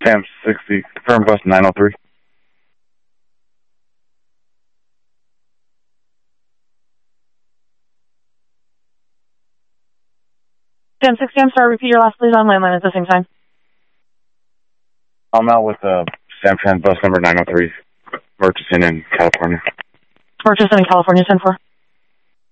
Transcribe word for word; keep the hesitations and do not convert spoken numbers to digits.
Sam sixty, confirm bus nine oh three. Sam sixty, I'm sorry, repeat your last please on landline at the same time. I'm out with uh, Sam Trans bus number nine oh three, Murchison in California. Murchison in California, ten four.